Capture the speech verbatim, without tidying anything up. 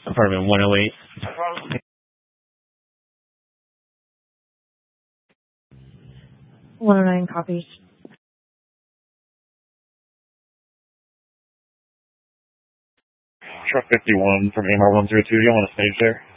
Apartment one oh eight. one oh nine copies. Truck fifty-one from A M R one zero two. You want to stage there?